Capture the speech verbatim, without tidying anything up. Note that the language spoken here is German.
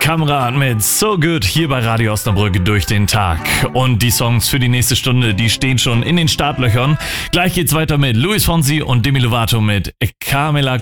Kamerad mit So Good hier bei Radio Osnabrück durch den Tag. Und die Songs für die nächste Stunde, die stehen schon in den Startlöchern. Gleich geht's weiter mit Luis Fonsi und Demi Lovato mit Camila